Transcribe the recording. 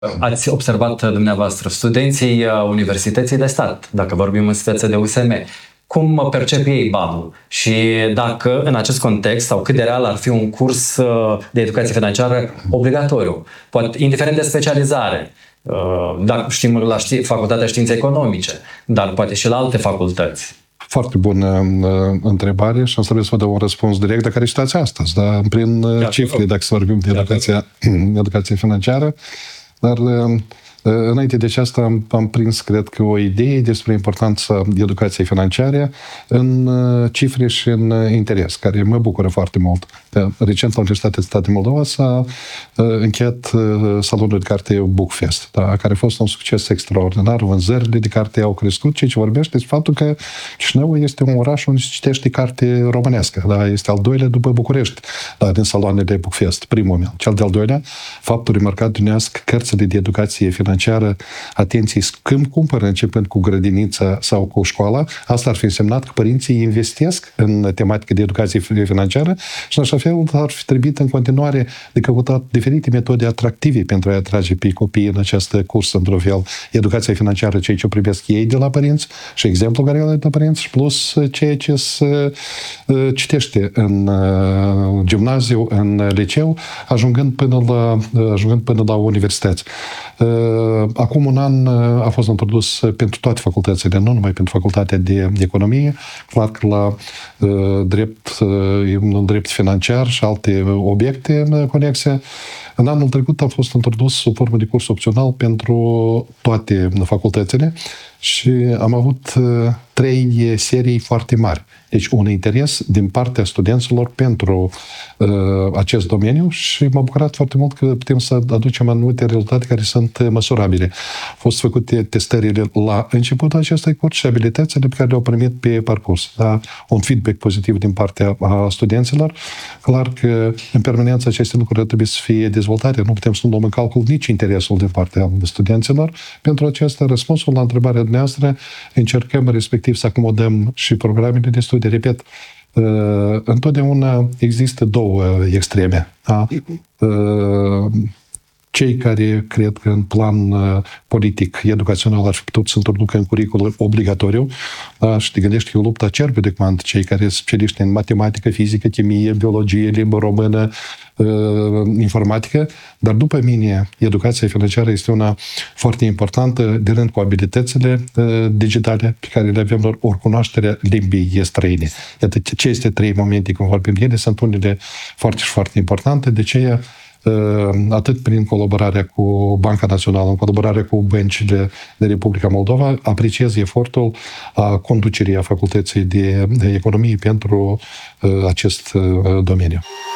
Ați observat dumneavoastră studenții Universității de Stat, dacă vorbim în speță de USM, cum percep ei banul și dacă în acest context sau cât de real ar fi un curs de educație financiară obligatoriu, poate, indiferent de specializare, dacă știm la Facultatea Științe Economice, dar poate și la alte facultăți. Foarte bună întrebare și am să vă dau un răspuns direct de care știți astăzi, dar prin cifre, dacă să vorbim de educație financiară. Dar înainte de aceasta am prins, cred că, o idee despre importanța educației financiare în cifre și în interes, care mă bucură foarte mult. Recent, la Universitatea Statului Moldova s-a încheiat salonul de carte Bookfest, care a fost un succes extraordinar. Vânzările de carte au crescut, ceea ce vorbește despre faptul că Chișinău este un oraș unde se citește carte românească. Este al doilea după București, din saloanele Bookfest, primul moment. Cel de-al doilea, faptul remarcat dumneavoastră, cărțile de educație financiară, atenție, când cumpără începând cu grădinița sau cu școala, asta ar fi însemnat că părinții investesc în tematică de educație financiară și în așa fel ar fi trebuit în continuare de căutat diferite metode atractive pentru a atrage pe copii în această cursă, într-un fel, educația financiară, ceea ce o primesc ei de la părinți și exemplul care le de la părinți, plus ceea ce se citește în gimnaziu, în liceu, ajungând până la universități. Acum un an a fost introdus pentru toate facultățile, nu numai pentru facultatea de economie, clar că la drept financiar și alte obiecte conexe. În anul trecut a fost introdus sub formă de curs opțional pentru toate facultățile și am avut 3 serii foarte mari. Deci un interes din partea studenților pentru acest domeniu și m-a bucurat foarte mult că putem să aducem anumite rezultate care sunt măsurabile. Au fost făcute testările la începutul acestui curs și abilitățile pe care le-au primit pe parcurs. Un feedback pozitiv din partea studenților. Clar că în permanență aceste lucruri trebuie să fie dezvoltate. Nu putem să nu luăm în calcul nici interesul din partea studenților. Pentru acesta, răspunsul la întrebarea dumneavoastră, încercăm respectiv să acomodăm și programele de studii. Repet, întotdeauna există 2 extreme. Cei care cred că în plan politic, educațional ar fi putut să introducă în curriculum obligatoriu și te gândești că e o luptă acerbă de cuantă cei care sunt specialiști în matematică, fizică, chimie, biologie, limbă română, informatică, dar după mine educația financiară este una foarte importantă de rând cu abilitățile digitale pe care le avem, ori cunoașterea limbii străine. Iată, aceste 3 momente, cum vorbim ele, sunt unele foarte și foarte importante, de aceea atât prin colaborarea cu Banca Națională, în colaborarea cu băncile de Republica Moldova, apreciez efortul a conducerii a Facultății de Economie pentru acest domeniu.